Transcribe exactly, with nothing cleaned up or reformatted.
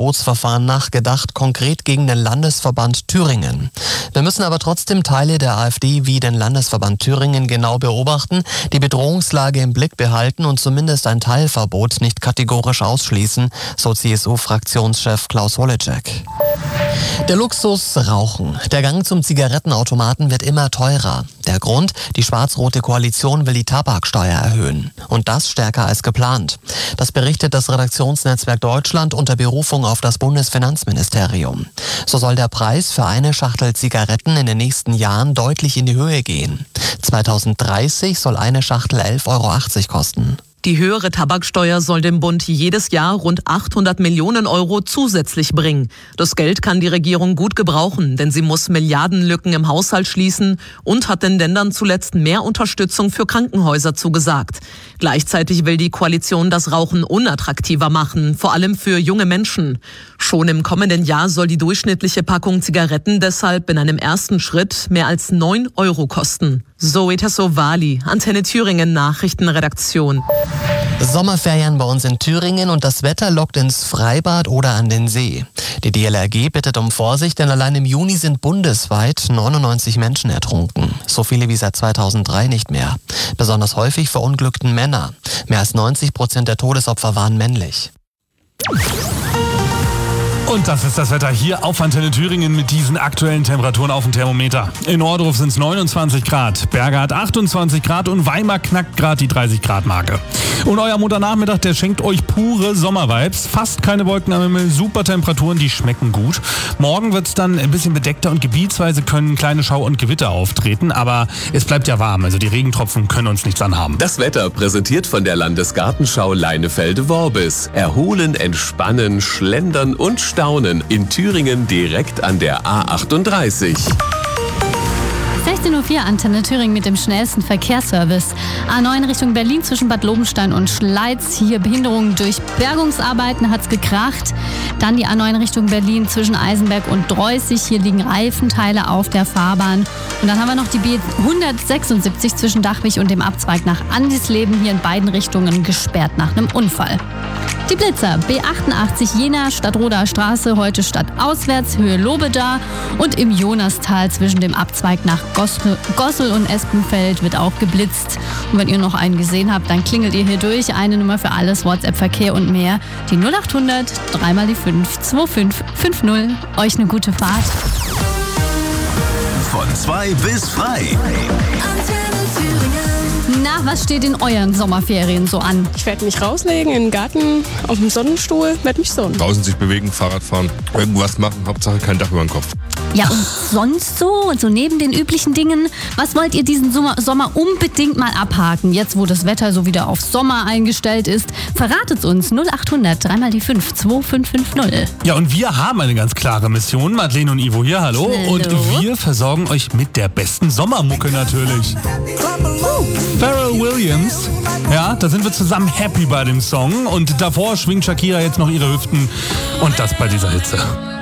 Verbotsverfahren nachgedacht, konkret gegen den Landesverband Thüringen. Wir müssen aber trotzdem Teile der AfD wie den Landesverband Thüringen genau beobachten, die Bedrohungslage im Blick behalten und zumindest ein Teilverbot nicht kategorisch ausschließen, so C S U-Fraktionschef Klaus Wolleczek. Der Luxus Rauchen. Der Gang zum Zigarettenautomaten wird immer teurer. Der Grund? Die schwarz-rote Koalition will die Tabaksteuer erhöhen. Und das stärker als geplant. Das berichtet das Redaktionsnetzwerk Deutschland unter Berufung auf das Bundesfinanzministerium. So soll der Preis für eine Schachtel Zigaretten in den nächsten Jahren deutlich in die Höhe gehen. zweitausenddreißig soll eine Schachtel elf Euro achtzig kosten. Die höhere Tabaksteuer soll dem Bund jedes Jahr rund achthundert Millionen Euro zusätzlich bringen. Das Geld kann die Regierung gut gebrauchen, denn sie muss Milliardenlücken im Haushalt schließen und hat den Ländern zuletzt mehr Unterstützung für Krankenhäuser zugesagt. Gleichzeitig will die Koalition das Rauchen unattraktiver machen, vor allem für junge Menschen. Schon im kommenden Jahr soll die durchschnittliche Packung Zigaretten deshalb in einem ersten Schritt mehr als neun Euro kosten. Zoe Tassovali, Antenne Thüringen Nachrichtenredaktion. Sommerferien bei uns in Thüringen und das Wetter lockt ins Freibad oder an den See. Die D L R G bittet um Vorsicht, denn allein im Juni sind bundesweit neunundneunzig Menschen ertrunken. So viele wie seit zweitausenddrei nicht mehr. Besonders häufig verunglückten Männer. Mehr als neunzig Prozent der Todesopfer waren männlich. Und das ist das Wetter hier auf Antenne Thüringen mit diesen aktuellen Temperaturen auf dem Thermometer. In Ohrdruf sind es neunundzwanzig Grad, Berge hat achtundzwanzig Grad und Weimar knackt gerade die dreißig Grad Marke. Und euer Montag-Nachmittag, der schenkt euch pure Sommervibes. Fast keine Wolken am Himmel, super Temperaturen, die schmecken gut. Morgen wird es dann ein bisschen bedeckter und gebietsweise können kleine Schau- und Gewitter auftreten. Aber es bleibt ja warm, also die Regentropfen können uns nichts anhaben. Das Wetter präsentiert von der Landesgartenschau Leinefelde-Worbis. Erholen, entspannen, schlendern und staunen in Thüringen direkt an der A achtunddreißig. sechzehn Uhr vier Antenne Thüringen mit dem schnellsten Verkehrsservice. A neun Richtung Berlin zwischen Bad Lobenstein und Schleiz. Hier Behinderungen durch Bergungsarbeiten, hat's gekracht. Dann die A neun Richtung Berlin zwischen Eisenberg und Dreußig. Hier liegen Reifenteile auf der Fahrbahn. Und dann haben wir noch die B hundertsechsundsiebzig zwischen Dachwig und dem Abzweig nach Andisleben. Hier in beiden Richtungen gesperrt nach einem Unfall. Die Blitzer, B achtundachtzig Jena, Stadtroder Straße, heute stadtauswärts, Höhe Lobeda. Und im Jonastal zwischen dem Abzweig nach Gossel, Gossel und Espenfeld wird auch geblitzt. Und wenn ihr noch einen gesehen habt, dann klingelt ihr hier durch. Eine Nummer für alles, WhatsApp-Verkehr und mehr. Die null achthundert, dreimal die fünf, zwei fünf fünf null. Euch eine gute Fahrt. Von zwei bis frei. Na, was steht in euren Sommerferien so an? Ich werde mich rauslegen in den Garten, auf dem Sonnenstuhl, werde mich sonnen. Draußen sich bewegen, Fahrrad fahren, irgendwas machen, Hauptsache kein Dach über dem Kopf. Ja, und sonst so, und so neben den üblichen Dingen, was wollt ihr diesen Sommer, Sommer unbedingt mal abhaken? Jetzt, wo das Wetter so wieder auf Sommer eingestellt ist, verratet's uns. null achthundert, dreimal die fünf, zwei fünf fünf null. Ja, und wir haben eine ganz klare Mission. Madeleine und Ivo hier, hallo. Hallo. Und wir versorgen euch mit der besten Sommermucke natürlich. Pharrell Williams. Ja, da sind wir zusammen happy bei dem Song. Und davor schwingt Shakira jetzt noch ihre Hüften. Und das bei dieser Hitze.